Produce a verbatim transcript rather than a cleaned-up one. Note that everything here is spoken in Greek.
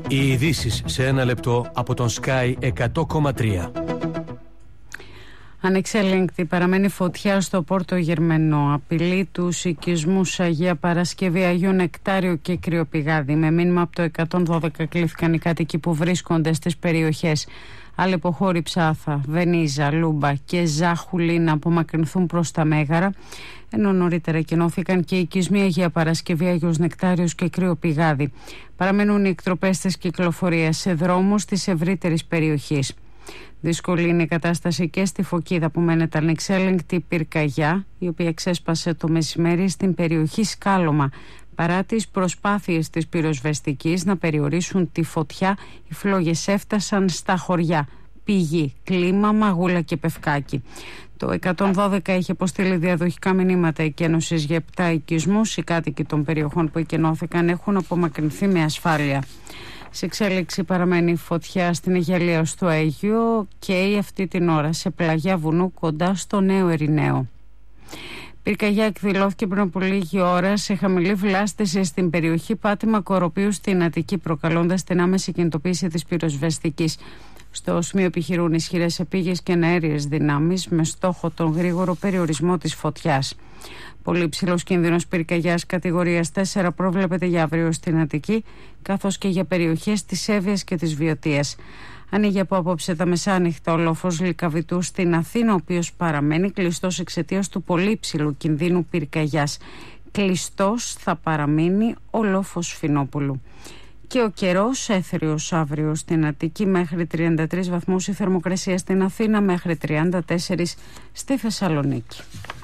Οι ειδήσεις σε ένα λεπτό από τον Sky εκατό κόμμα τρία. Ανεξέλεγκτη παραμένει φωτιά στο Πόρτο Γερμενό. Απειλεί τους οικισμούς Αγία Παρασκευή, Αγίου Νεκτάριου και Κρυοπηγάδη. Με μήνυμα από το εκατόν δώδεκα κλήθηκαν οι κάτοικοι που βρίσκονται στις περιοχές Αλεποχώρη, Ψάθα, Βενίζα, Λούμπα και Ζάχουλη να απομακρυνθούν προς τα Μέγαρα, ενώ νωρίτερα κοινώθηκαν και οι οικισμοί Αγία Παρασκευή, Αγίος Νεκτάριος και Κρυοπηγάδη. Παραμένουν οι εκτροπές της κυκλοφορίας σε δρόμους της ευρύτερης περιοχής. Δύσκολη είναι η κατάσταση και στη Φωκίδα που μένεται ανεξέλεγκτη πυρκαγιά, η οποία ξέσπασε το μεσημέρι στην περιοχή Σκάλωμα. Παρά τις προσπάθειες της πυροσβεστικής να περιορίσουν τη φωτιά, οι φλόγες έφτασαν στα χωριά Πηγή, Κλίμα, Μαγούλα και Πευκάκι. Το εκατόν δώδεκα είχε αποστείλει διαδοχικά μηνύματα εκένωσης για επτά οικισμούς. Οι κάτοικοι των περιοχών που εκενώθηκαν έχουν απομακρυνθεί με ασφάλεια. Σε εξέλιξη παραμένει φωτιά στην Αιγιαλία στο Αίγιο και αυτή την ώρα σε πλαγιά βουνού κοντά στο Νέο Ερηναίο. Πυρκαγιά εκδηλώθηκε πριν από λίγη ώρα σε χαμηλή βλάστηση στην περιοχή Πάτημα Κοροπίου στην Αττική, προκαλώντας την άμεση κινητοποίηση της πυροσβεστικής. Στο σημείο επιχειρούν ισχυρές επίγειες και αέριες δυνάμεις με στόχο τον γρήγορο περιορισμό της φωτιάς. Πολύ υψηλός κίνδυνος πυρκαγιάς κατηγορίας τέσσερα προβλέπεται για αύριο στην Αττική, καθώς και για περιοχές της Εύβοιας και της Βιωτίας. Ανοίγει από απόψε τα μεσάνυχτα ο λόφος Λυκαβητού στην Αθήνα, ο οποίος παραμένει κλειστός εξαιτίας του πολύ υψηλού κινδύνου πυρκαγιάς. Κλειστός θα παραμείνει ο λόφος Φινόπουλου. Και ο καιρός έθριος αύριο στην Αττική μέχρι τριάντα τρεις βαθμούς, η θερμοκρασία στην Αθήνα μέχρι τριάντα τέσσερα στη Θεσσαλονίκη.